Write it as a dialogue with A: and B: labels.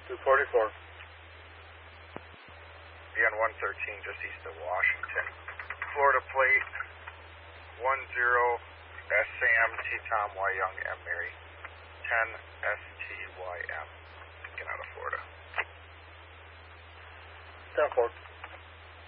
A: 244.
B: BN 113 just east of Washington. Florida plate 10 SAM T Tom Y Young M Mary 10 STYM. Get out of Florida.
A: 10-4.